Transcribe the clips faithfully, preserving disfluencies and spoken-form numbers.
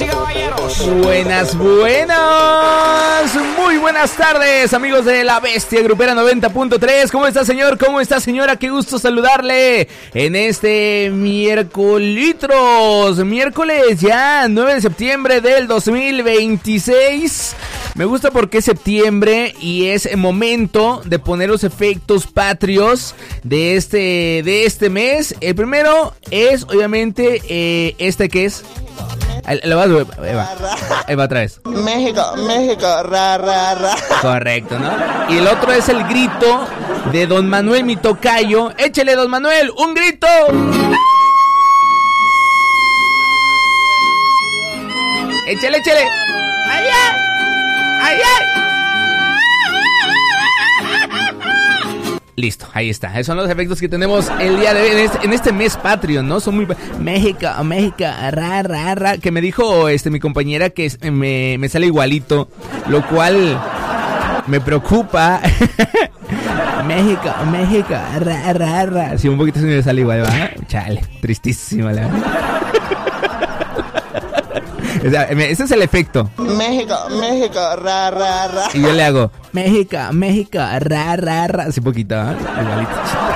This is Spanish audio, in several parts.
y caballeros. Buenas, buenas, muy buenas tardes, amigos de La Bestia Grupera noventa punto tres. ¿Cómo está, señor? ¿Cómo está, señora? Qué gusto saludarle en este miércolitros, miércoles ya nueve de septiembre del dos mil veintiséis. Me gusta porque es septiembre y es momento de poner los efectos patrios de este, de este mes. El primero es, obviamente, eh, este que es... Lo va, Eva, Eva, otra vez. México, México, ra, ra, ra. Correcto, ¿no? Y el otro es el grito de Don Manuel, mi tocayo. Échele, Don Manuel, un grito. Échale, échale. ¡Ay, ay! ¡Ay, ay! Listo, ahí está. Esos son los efectos que tenemos el día de hoy en este, en este mes patrio, ¿no? Son muy... México, México, ra, ra, ra. Que me dijo este mi compañera que me, me sale igualito, lo cual me preocupa. México, México, ra, ra, ra. Sí, un poquito se me sale igual, ¿verdad? Chale, tristísimo, la verdad. O sea, ese es el efecto. México, México, ra, ra, ra. Y yo le hago México, México, ra, ra, ra. Así poquito, ¿eh? Igualito.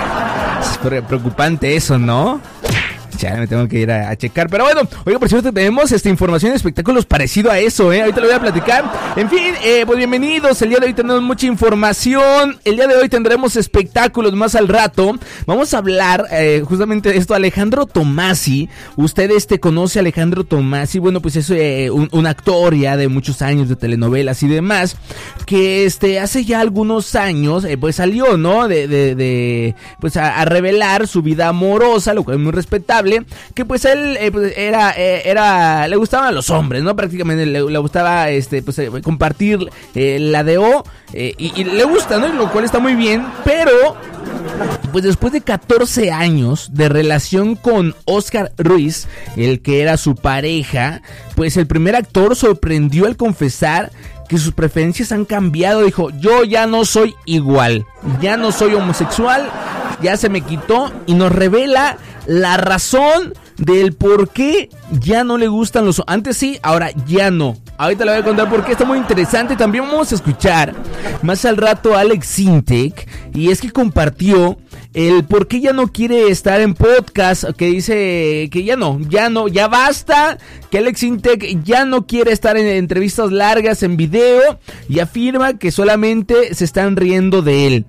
Es preocupante eso, ¿no? Ya me tengo que ir a, a checar. Pero bueno, oiga, por cierto, tenemos esta información de espectáculos parecido a eso, ¿eh? Ahorita lo voy a platicar. En fin, eh, pues bienvenidos. El día de hoy tenemos mucha información. El día de hoy tendremos espectáculos más al rato. Vamos a hablar eh, justamente de esto. Alejandro Tommasi. Usted este conoce a Alejandro Tommasi. Bueno, pues es eh, un, un actor ya de muchos años de telenovelas y demás. Que este hace ya algunos años, eh, pues salió, ¿no? De, de, de pues a, a revelar su vida amorosa, lo cual es muy respetable. Que pues él eh, pues era, eh, era, le gustaban a los hombres, ¿no? Prácticamente le, le gustaba este, pues, eh, compartir eh, la D O eh, y, y le gusta, ¿no? Lo cual está muy bien, pero pues después de catorce años de relación con Oscar Ruiz, el que era su pareja, pues el primer actor sorprendió al confesar que sus preferencias han cambiado. Dijo, yo ya no soy igual, ya no soy homosexual, ya se me quitó, y nos revela la razón del por qué ya no le gustan los... Antes sí, ahora ya no. Ahorita le voy a contar por qué, está muy interesante. También vamos a escuchar más al rato a Alex Sintek, y es que compartió el por qué ya no quiere estar en podcast, que dice que ya no, ya no, ya basta, que Alex Sintek ya no quiere estar en entrevistas largas en video, y afirma que solamente se están riendo de él.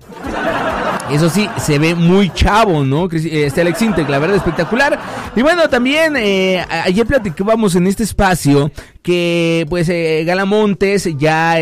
Eso sí, se ve muy chavo, ¿no? Este Alex Sintek, la verdad, espectacular. Y bueno, también eh, ayer platicábamos en este espacio que pues eh, Gala Montes ya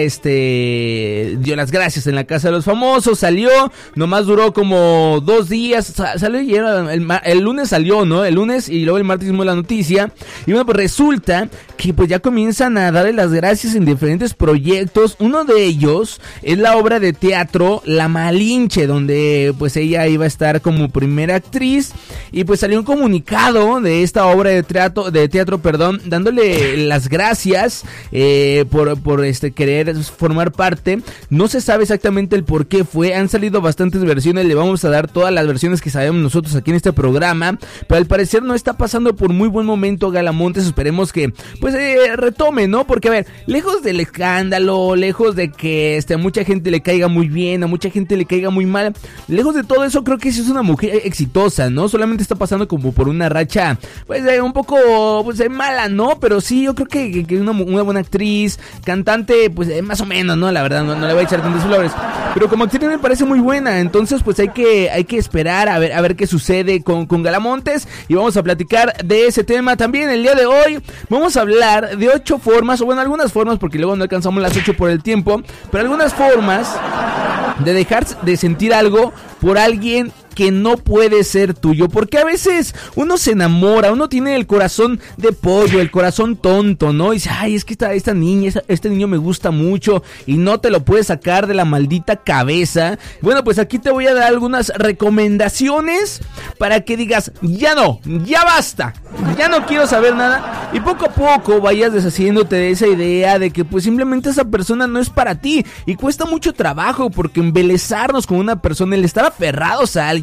este dio las gracias en la Casa de los Famosos, salió, nomás duró como dos días, salió ayer, el, el lunes salió, ¿no? El lunes, y luego el martes hicimos la noticia, y bueno, pues resulta que pues ya comienzan a darle las gracias en diferentes proyectos. Uno de ellos es la obra de teatro La Malinche, donde pues ella iba a estar como primera actriz, y pues salió un comunicado de esta obra de teatro, de teatro, perdón, dándole las gracias eh, por, por este querer formar parte. No se sabe exactamente el por qué fue, han salido bastantes versiones, le vamos a dar todas las versiones que sabemos nosotros aquí en este programa, pero al parecer no está pasando por muy buen momento Gala Montes. Esperemos que pues eh, retome, ¿no? Porque a ver, lejos del escándalo, lejos de que este, a mucha gente le caiga muy bien, a mucha gente le caiga muy mal, lejos de todo eso, creo que sí es una mujer exitosa, ¿no? Solamente está pasando como por una racha pues eh, un poco pues eh, mala, ¿no? Pero sí, yo creo que, que, que una, una buena actriz, cantante, pues eh, más o menos, ¿no? La verdad, no, no le voy a echar tantas flores, pero como actriz me parece muy buena. Entonces pues hay que, hay que esperar a ver, a ver qué sucede con, con Gala Montes, y vamos a platicar de ese tema también el día de hoy. Vamos a hablar de ocho formas, o bueno, algunas formas, porque luego no alcanzamos las ocho por el tiempo, pero algunas formas de dejar de sentir algo por alguien que no puede ser tuyo, porque a veces uno se enamora, uno tiene el corazón de pollo, el corazón tonto, ¿no? Y dice, ay, es que esta, esta niña, esta, este niño me gusta mucho, y no te lo puedes sacar de la maldita cabeza. Bueno, pues aquí te voy a dar algunas recomendaciones para que digas, ya no, ya basta, ya no quiero saber nada, y poco a poco vayas deshaciéndote de esa idea de que pues simplemente esa persona no es para ti. Y cuesta mucho trabajo, porque embelezarnos con una persona, el estar aferrados a alguien,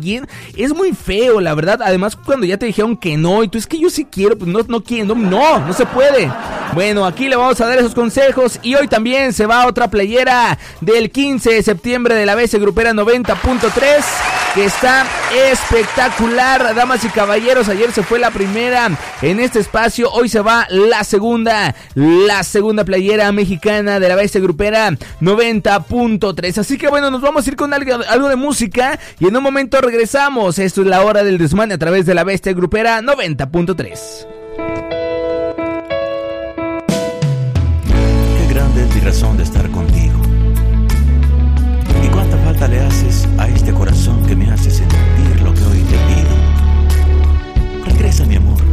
alguien, es muy feo, la verdad. Además, cuando ya te dijeron que no, y tú es que yo sí quiero, pues no, no quiero, no, no, no se puede. Bueno, aquí le vamos a dar esos consejos. Y hoy también se va otra playera del quince de septiembre de la B S Grupera noventa punto tres, que está espectacular, damas y caballeros. Ayer se fue la primera en este espacio, hoy se va la segunda, la segunda playera mexicana de la B S Grupera noventa punto tres. Así que bueno, nos vamos a ir con algo, algo de música y en un momento regresamos. Esto es la hora del desmane a través de la B S Grupera noventa punto tres. Qué grande es mi razón de estar contigo. Y cuánta falta le haces a este corazón que me hace sentir lo que hoy te pido. Regresa, mi amor.